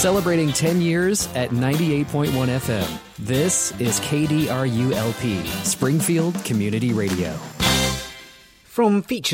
Celebrating 10 years at 98.1 FM. This is KDRU-LP, Springfield Community Radio. From Feature